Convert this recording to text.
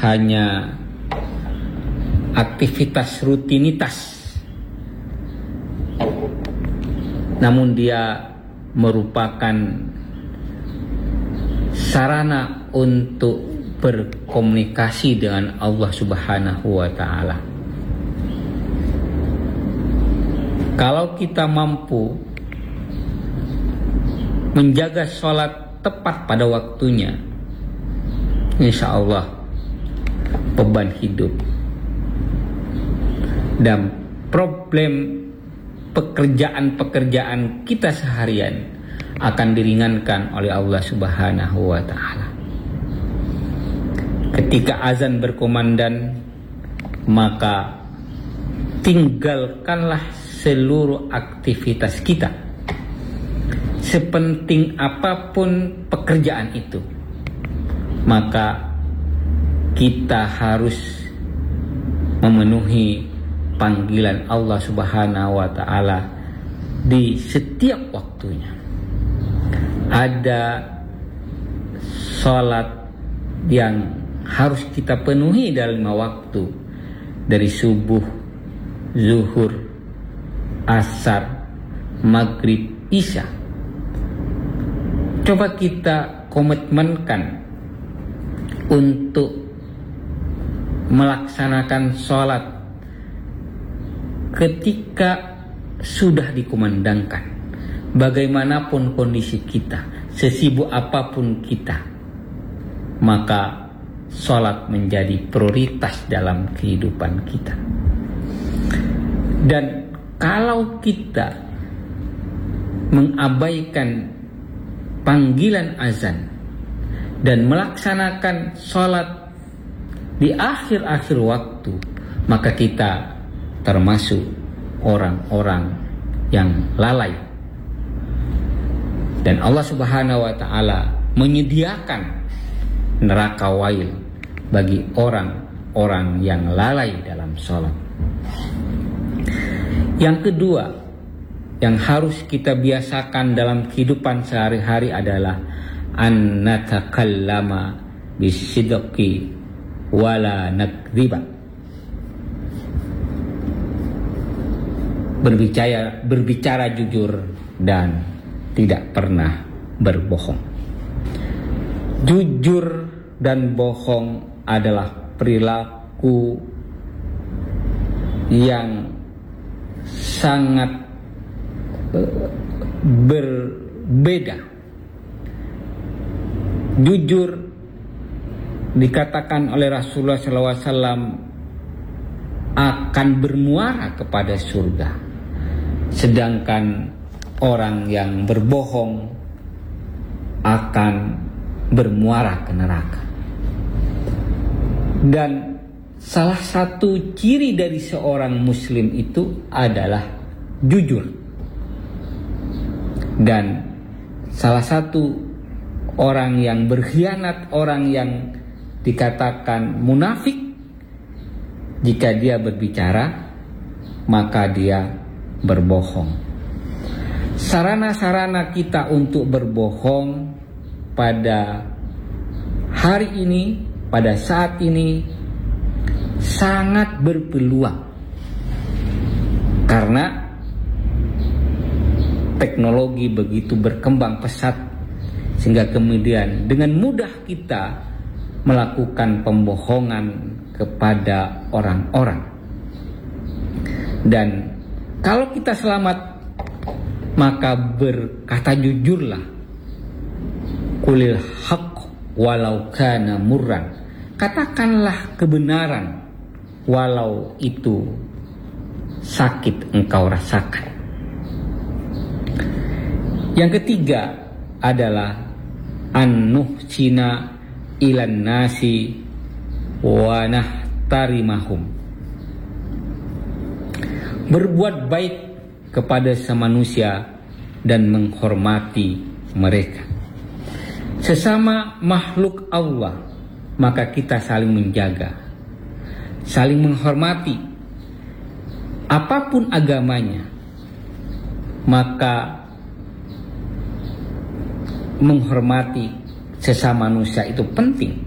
hanya aktivitas rutinitas, namun dia merupakan sarana untuk berkomunikasi dengan Allah Subhanahu wa Ta'ala. Kalau kita mampu menjaga sholat tepat pada waktunya, insya Allah beban hidup dan problem pekerjaan-pekerjaan kita seharian akan diringankan oleh Allah Subhanahu wa Ta'ala. Ketika azan berkumandang, maka tinggalkanlah seluruh aktivitas kita, sepenting apapun pekerjaan itu, maka kita harus memenuhi panggilan Allah Subhanahu wa Ta'ala di setiap waktunya. Ada sholat yang harus kita penuhi dalam 5 waktu, dari subuh, zuhur, asar, maghrib, isya. Coba kita komitmenkan untuk melaksanakan sholat ketika sudah dikumandangkan. Bagaimanapun kondisi kita, sesibuk apapun kita, maka sholat menjadi prioritas dalam kehidupan kita. Dan kalau kita mengabaikan panggilan azan dan melaksanakan sholat di akhir-akhir waktu, maka kita termasuk orang-orang yang lalai. Dan Allah Subhanahu wa Ta'ala menyediakan neraka wail bagi orang-orang yang lalai dalam sholat. Yang kedua yang harus kita biasakan dalam kehidupan sehari-hari adalah an natakallama bisidqi wala nakdziba. Berbicara jujur dan tidak pernah berbohong. Jujur dan bohong adalah perilaku yang sangat berbeda. Jujur dikatakan oleh Rasulullah SAW akan bermuara kepada surga, sedangkan orang yang berbohong akan bermuara ke neraka. Dan salah satu ciri dari seorang muslim itu adalah jujur. Dan salah satu orang yang berkhianat, orang yang dikatakan munafik, jika dia berbicara maka dia berbohong. Sarana-sarana kita untuk berbohong pada hari ini, pada saat ini sangat berpeluang, karena teknologi begitu berkembang pesat sehingga kemudian dengan mudah kita melakukan pembohongan kepada orang-orang. Dan kalau kita selamat, maka berkata jujurlah. Qulil haqq walau kana murran. Katakanlah kebenaran walau itu sakit engkau rasakan. Yang ketiga adalah an-nuhsina ilan nasi wa nahtarimahum. Berbuat baik kepada semanusia dan menghormati mereka. Sesama makhluk Allah, maka kita saling menjaga, saling menghormati. Apapun agamanya, maka menghormati sesama manusia itu penting.